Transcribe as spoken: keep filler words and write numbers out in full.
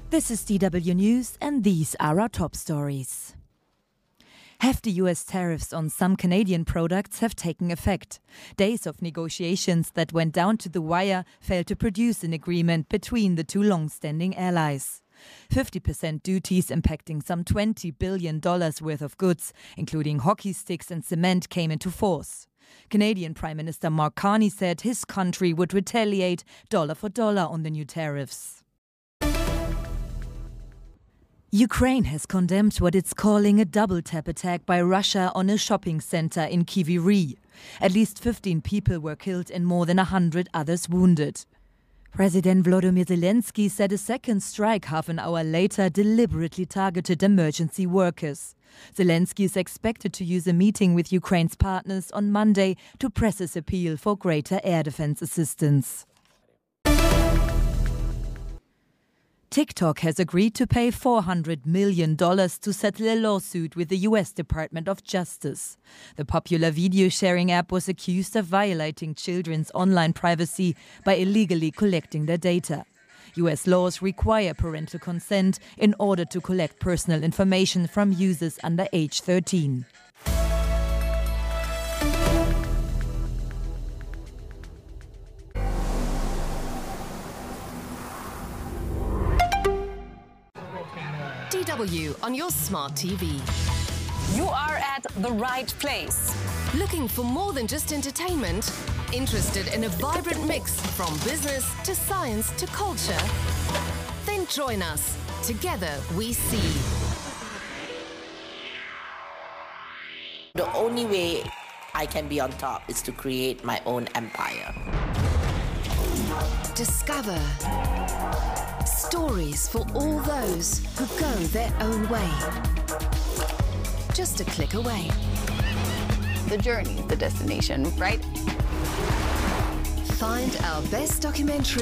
This is D W News, and these are our top stories. Hefty U S tariffs on some Canadian products have taken effect. Days of negotiations that went down to the wire failed to produce an agreement between the two long-standing allies. fifty percent duties impacting some twenty billion dollars worth of goods, including hockey sticks and cement, came into force. Canadian Prime Minister Mark Carney said his country would retaliate dollar for dollar on the new tariffs. Ukraine has condemned what it's calling a double-tap attack by Russia on a shopping center in Kryvyi Rih. At least fifteen people were killed and more than one hundred others wounded. President Volodymyr Zelensky said a second strike half an hour later deliberately targeted emergency workers. Zelensky is expected to use a meeting with Ukraine's partners on Monday to press his appeal for greater air defense assistance. TikTok has agreed to pay four hundred million dollars to settle a lawsuit with the U S Department of Justice. The popular video-sharing app was accused of violating children's online privacy by illegally collecting their data. U S laws require parental consent in order to collect personal information from users under age thirteen. D W on your smart T V. You are at the right place. Looking for more than just entertainment? Interested in a vibrant mix from business to science to culture? Then join us. Together we see. The only way I can be on top is to create my own empire. Discover stories for all those who go their own way. Just a click away. The journey is the destination, right? Find our best documentary